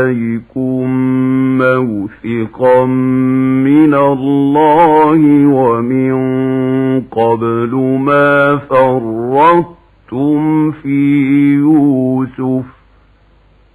إليكم موثقا من الله ومن قبل ما فرطتم في يوسف